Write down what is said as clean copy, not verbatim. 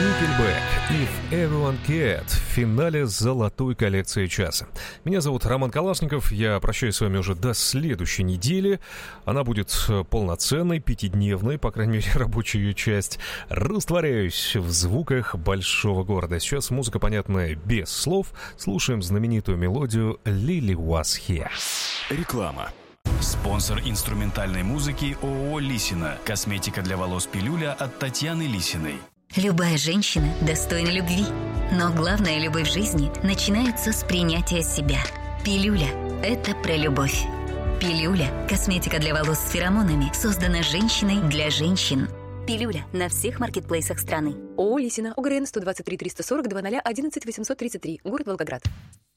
Nickelback, If Everyone Cared в финале золотой коллекции часа. Меня зовут Роман Калашников, я прощаюсь с вами уже до следующей недели. Она будет полноценной, пятидневной, по крайней мере, рабочая ее часть. Растворяюсь в звуках большого города. Сейчас музыка, понятная без слов. Слушаем знаменитую мелодию «Lily Was Here». Реклама. Спонсор инструментальной музыки ООО «Лисина». Косметика для волос «Пилюля» от Татьяны Лисиной. Любая женщина достойна любви, но главная любовь в жизни начинается с принятия себя. Пилюля – это про любовь. Пилюля – косметика для волос с феромонами, создана женщиной для женщин. Пилюля на всех маркетплейсах страны. ООО «Лисина», ОГРН 123 340 00 11 833, город Волгоград.